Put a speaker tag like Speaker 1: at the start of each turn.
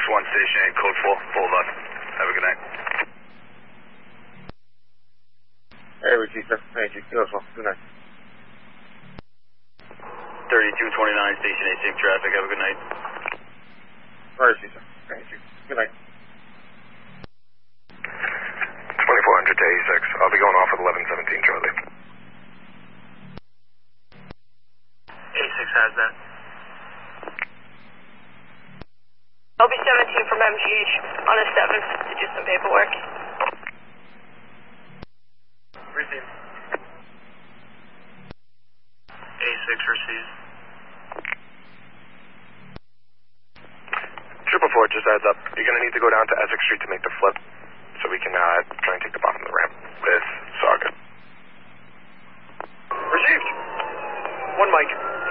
Speaker 1: 1 station 8, code 4, Boulevard. Have a good night.
Speaker 2: Hey, Received, thank you. Good night.
Speaker 1: 3229, station 8, safe traffic, have a good night.
Speaker 2: Received, thank you. Good night.
Speaker 3: 2400 to 86. I'll be going off at 1117 shortly.
Speaker 1: 86 has that.
Speaker 4: I'll be 17 from MGH on a 7 to do some paperwork.
Speaker 1: Received. 86 received.
Speaker 3: 444, just heads up. You're going to need to go down to Essex Street to make the flip, so we can try and take the bottom of the ramp with Saga.
Speaker 1: Received. 1 mic.